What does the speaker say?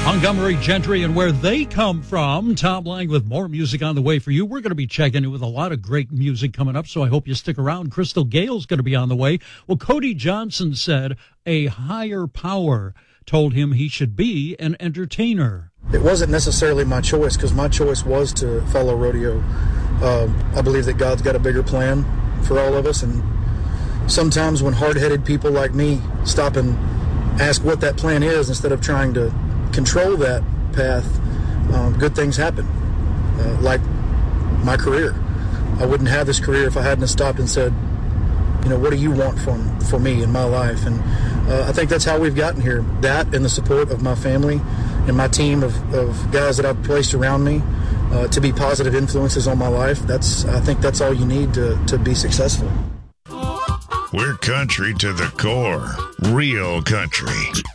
Montgomery Gentry and where they come from. Tom Lang with more music on the way for you. We're going to be checking in with a lot of great music coming up, so I hope you stick around. Crystal Gale's going to be on the way. Well, Cody Johnson said a higher power told him he should be an entertainer. It wasn't necessarily my choice, because my choice was to follow rodeo. I believe that God's got a bigger plan for all of us, and sometimes when hard-headed people like me stop and ask what that plan is instead of trying to control that path, good things happen, like my career. I wouldn't have this career if I hadn't stopped and said, you know, what do you want for me in my life? And I think that's how we've gotten here. That and the support of my family and my team of guys that I've placed around me to be positive influences on my life. I think that's all you need to be successful. We're country to the core. Real country.